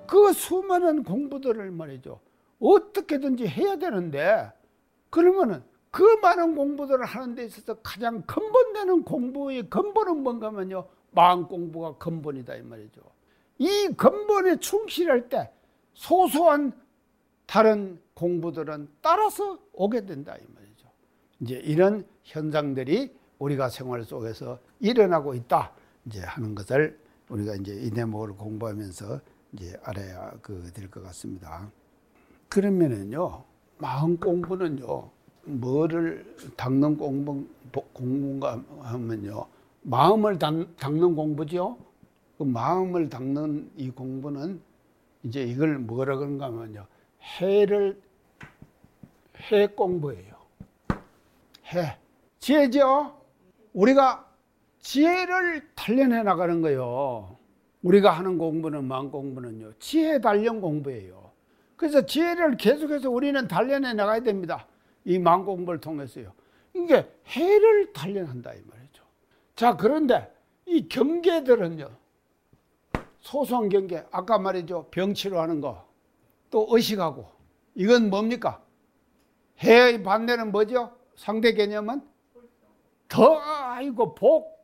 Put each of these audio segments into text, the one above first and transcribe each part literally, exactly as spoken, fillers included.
그 수많은 공부들을 말이죠. 어떻게든지 해야 되는데 그러면은 그 많은 공부들을 하는 데 있어서 가장 근본되는 공부의 근본은 뭔가 하면요. 마음 공부가 근본이다 이 말이죠. 이 근본에 충실할 때 소소한 다른 공부들은 따라서 오게 된다 이 말이죠. 이제 이런 현상들이 우리가 생활 속에서 일어나고 있다 이제 하는 것을 우리가 이제 이 대목을 공부하면서 이제 알아야 그 될 것 같습니다. 그러면은요, 마음 공부는요, 뭐를 닦는 공부, 공부인가 하면요, 마음을 닦, 닦는 공부죠. 그 마음을 닦는 이 공부는 이제 이걸 뭐라 그런가 하면요, 해를, 해 공부예요. 해. 지혜죠? 우리가 지혜를 단련해 나가는 거예요. 우리가 하는 공부는, 마음 공부는요, 지혜 단련 공부예요. 그래서 지혜를 계속해서 우리는 단련해 나가야 됩니다. 이 마음 공부를 통해서요. 이게 해를 단련한다 이 말이죠. 자, 그런데 이 경계들은요, 소소한 경계, 아까 말이죠, 병치료하는 거, 또 의식하고, 이건 뭡니까? 해의 반대는 뭐죠? 상대 개념은 더, 아이고, 복.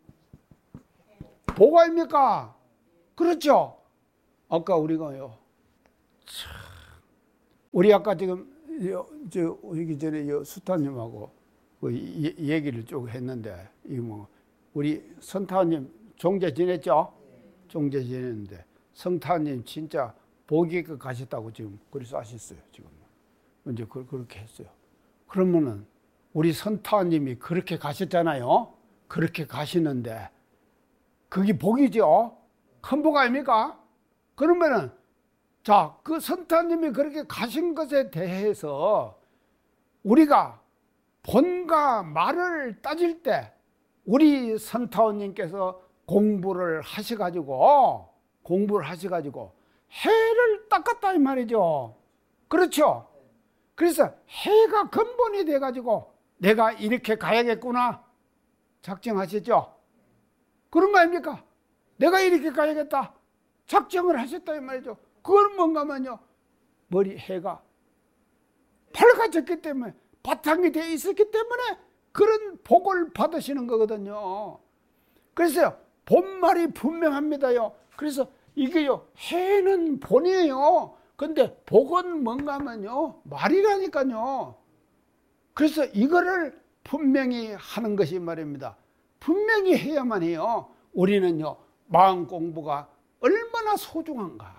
복 아닙니까? 그렇죠? 아까 우리가요, 참, 우리 아까 지금, 저, 오기 전에 수타님하고 그 얘기를 쭉 했는데, 이 뭐, 우리 선타님 종제 지냈죠? 종제 지냈는데, 성타님 진짜 복이가 가셨다고 지금 그래서 하셨어요, 지금. 이제 그렇게 했어요. 그러면은, 우리 선타님이 그렇게 가셨잖아요? 그렇게 가시는데, 그게 복이죠? 큰 복 아닙니까? 그러면은, 자, 그 선타님이 그렇게 가신 것에 대해서 우리가 본과 말을 따질 때 우리 선타원님께서 공부를 하셔가지고, 공부를 하셔가지고 해를 닦았다 이 말이죠. 그렇죠? 그래서 해가 근본이 돼가지고 내가 이렇게 가야겠구나 작정하셨죠? 그런 거 아닙니까? 내가 이렇게 가야겠다 작정을 하셨다 이 말이죠. 그건 뭔가 하면요, 머리 해가 밝아졌기 때문에, 바탕이 되어 있었기 때문에 그런 복을 받으시는 거거든요. 그래서 본말이 분명합니다요. 그래서 이게요, 해는 본이에요. 근데 복은 뭔가 하면요, 말이라니까요. 그래서 이거를 분명히 하는 것이 말입니다. 분명히 해야만 해요. 우리는요, 마음 공부가 얼마나 소중한가.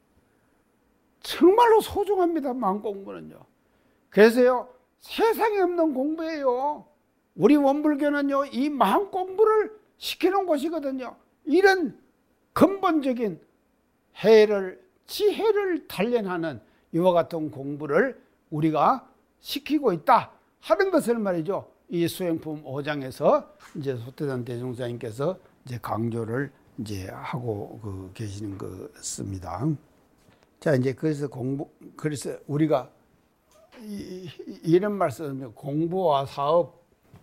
정말로 소중합니다, 마음 공부는요. 그래서요, 세상에 없는 공부예요. 우리 원불교는요, 이 마음 공부를 시키는 곳이거든요. 이런 근본적인 해를, 지혜를 단련하는 이와 같은 공부를 우리가 시키고 있다 하는 것을 말이죠. 이 수행품 오 장에서 이제 소태산 대종사님께서 이제 강조를 이제 하고 그 계시는 것입니다. 자, 이제 그래서 공부, 그래서 우리가 이, 이런 말씀을 공부와 사업,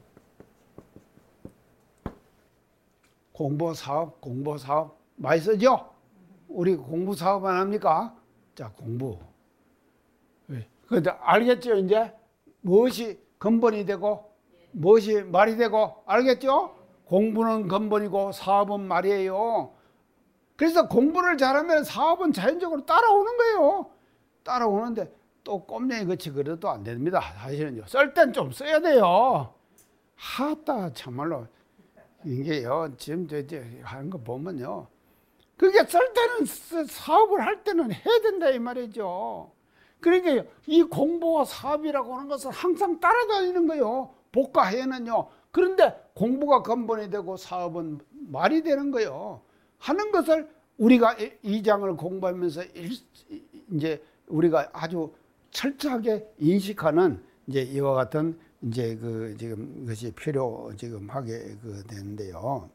공부 사업, 공부 사업 많이 쓰죠? 우리 공부 사업 안 합니까? 자, 공부. 근데 알겠죠? 이제 무엇이 근본이 되고 무엇이 말이 되고 알겠죠? 공부는 근본이고 사업은 말이에요. 그래서 공부를 잘하면 사업은 자연적으로 따라오는 거예요. 따라오는데 또 꼼냥이 그치 그래도 안 됩니다. 사실은요. 쓸 땐 좀 써야 돼요. 하다 참말로 이게요. 지금 저 이제 하는 거 보면요. 그게 쓸 때는 사업을 할 때는 해야 된다 이 말이죠. 그러니까 이 공부와 사업이라고 하는 것은 항상 따라다니는 거예요. 복과 해는요. 그런데 공부가 근본이 되고 사업은 말이 되는 거예요. 하는 것을 우리가 이 장을 공부하면서 이제 우리가 아주 철저하게 인식하는 이제 이와 같은 이제 그 지금 것이 필요 지금 하게 그 되는데요.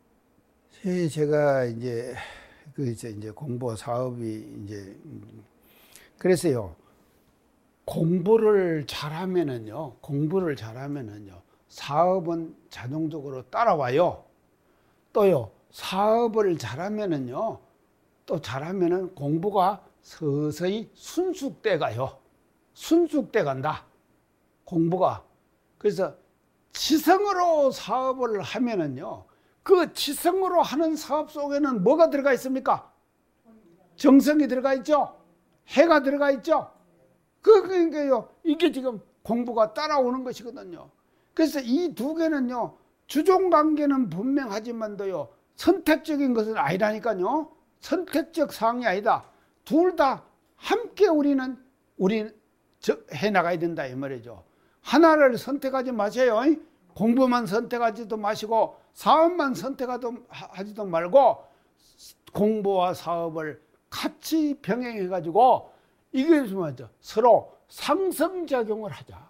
제가 이제 그 이제 공부 사업이 이제 그래서요. 공부를 잘하면은요. 공부를 잘하면은요. 사업은 자동적으로 따라와요. 또요. 사업을 잘하면은요, 또 잘하면은 공부가 서서히 순숙돼 가요. 순숙돼 간다. 공부가. 그래서 지성으로 사업을 하면은요, 그 지성으로 하는 사업 속에는 뭐가 들어가 있습니까? 정성이 들어가 있죠? 해가 들어가 있죠? 그러니까요, 이게 지금 공부가 따라오는 것이거든요. 그래서 이 두 개는요, 주종 관계는 분명하지만도요, 선택적인 것은 아니라니까요. 선택적 사항이 아니다. 둘 다 함께 우리는, 우리 해 나가야 된다, 이 말이죠. 하나를 선택하지 마세요. 공부만 선택하지도 마시고, 사업만 선택하지도 말고, 공부와 사업을 같이 병행해가지고, 이게 뭐죠? 서로 상성작용을 하자.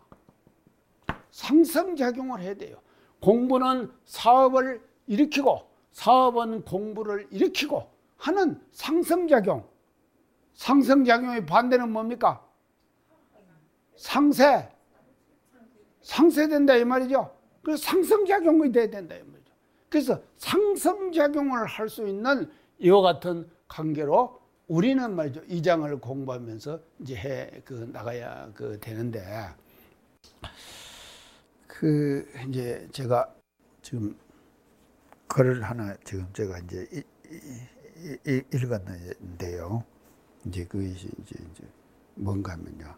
상성작용을 해야 돼요. 공부는 사업을 일으키고 사업은 공부를 일으키고 하는 상성작용. 상성작용의 반대는 뭡니까? 상세. 상세된다 이 말이죠. 그래서 상성작용이 돼야 된다 이 말이죠. 그래서 상성작용을 할 수 있는 이와 같은 관계로 우리는 말이죠. 이 장을 공부하면서 이제 해 그 나가야 그 되는데, 그 이제 제가 지금 글을 하나 지금 제가 이제 이, 이, 이, 읽었는데요. 이제 그것이 이제, 이제 뭔가 하면요.